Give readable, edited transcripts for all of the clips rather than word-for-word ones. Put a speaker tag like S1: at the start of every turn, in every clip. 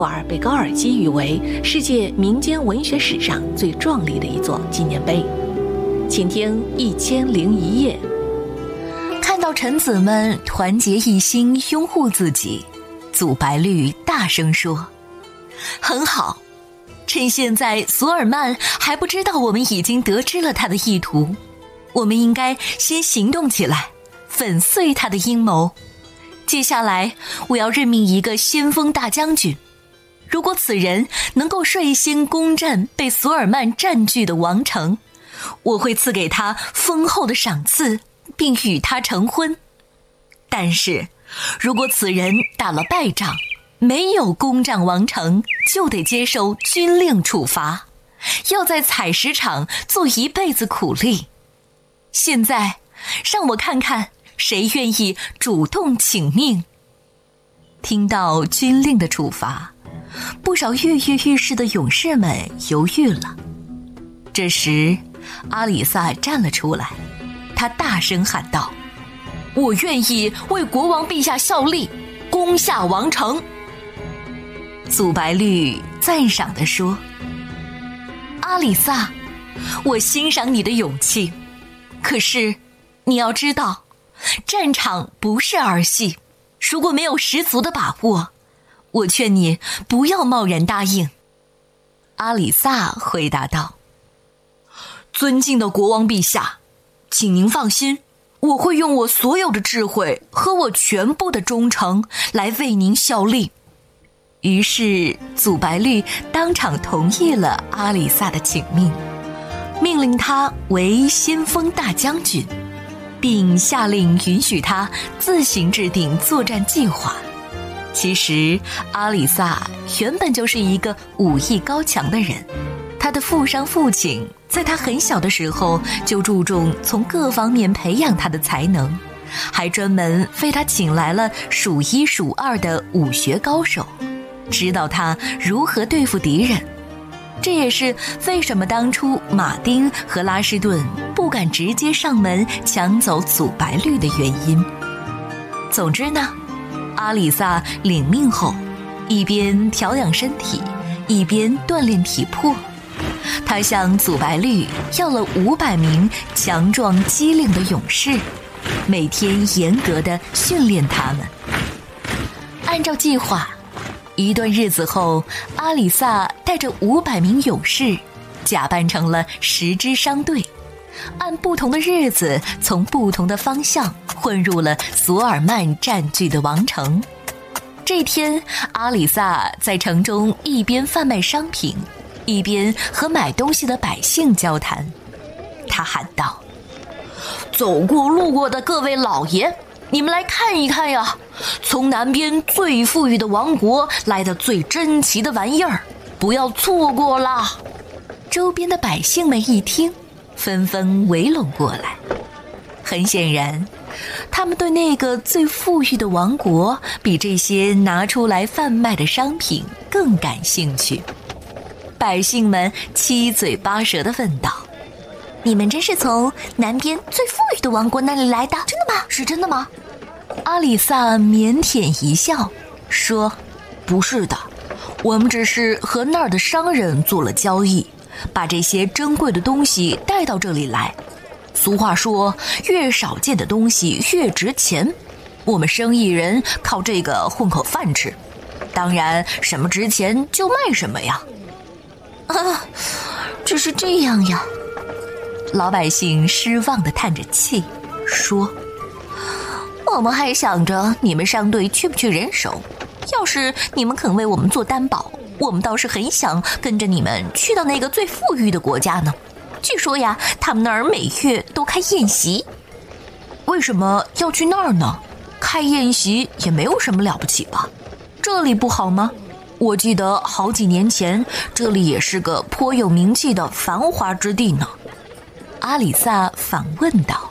S1: 而被高尔基誉为世界民间文学史上最壮丽的一座纪念碑。请听1001夜。
S2: 看到臣子们团结一心拥护自己，祖白律大声说：很好，趁现在索尔曼还不知道我们已经得知了他的意图，我们应该先行动起来，粉碎他的阴谋。接下来我要任命一个先锋大将军，如果此人能够率先攻占被索尔曼占据的王城，我会赐给他丰厚的赏赐，并与他成婚。但是如果此人打了败仗，没有攻占王城，就得接受军令处罚，要在采石场做一辈子苦力。现在让我看看谁愿意主动请命。听到军令的处罚，不少跃跃欲试的勇士们犹豫了。这时阿里萨站了出来，他大声喊道：我愿意为国王陛下效力，攻下王城。祖白律赞赏地说：阿里萨，我欣赏你的勇气，可是你要知道，战场不是儿戏，如果没有十足的把握，我劝你不要贸然答应。阿里萨回答道：尊敬的国王陛下，请您放心，我会用我所有的智慧和我全部的忠诚来为您效力。于是祖白律当场同意了阿里萨的请命，命令他为先锋大将军，并下令允许他自行制定作战计划。其实阿里萨原本就是一个武艺高强的人，他的父上父亲在他很小的时候就注重从各方面培养他的才能，还专门为他请来了数一数二的武学高手，指导他如何对付敌人。这也是为什么当初马丁和拉什顿不敢直接上门抢走祖白律的原因。总之呢，阿里萨领命后，一边调养身体，一边锻炼体魄。他向祖白律要了500名强壮机灵的勇士，每天严格地训练他们。按照计划，一段日子后，阿里萨带着500名勇士，假扮成了10支商队，按不同的日子从不同的方向混入了索尔曼占据的王城。这天，阿里萨在城中一边贩卖商品，一边和买东西的百姓交谈。他喊道：走过路过的各位老爷，你们来看一看呀，从南边最富裕的王国来的最珍奇的玩意儿，不要错过了。周边的百姓们一听，纷纷围拢过来。很显然，他们对那个最富裕的王国比这些拿出来贩卖的商品更感兴趣。百姓们七嘴八舌地问道：你们真是从南边最富裕的王国那里来的？真的吗？是真的吗？阿里萨腼腆一笑说：不是的，我们只是和那儿的商人做了交易，把这些珍贵的东西带到这里来。俗话说，越少见的东西越值钱，我们生意人靠这个混口饭吃，当然什么值钱就卖什么呀。啊，只是这样呀。老百姓失望地叹着气说：我们还想着你们商队缺不缺人手，要是你们肯为我们做担保，我们倒是很想跟着你们去到那个最富裕的国家呢。据说呀，他们那儿每月都开宴席。为什么要去那儿呢？开宴席也没有什么了不起吧？这里不好吗？我记得好几年前，这里也是个颇有名气的繁华之地呢。阿里萨反问道：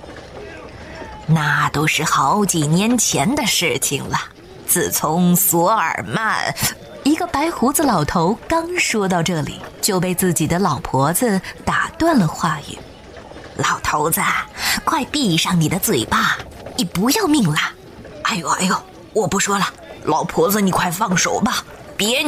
S2: 那都是好几年前的事情了。自从索尔曼……一个白胡子老头刚说到这里，就被自己的老婆子打断了话语。老头子，快闭上你的嘴巴，你不要命了！哎呦，我不说了，老婆子你快放手吧， 别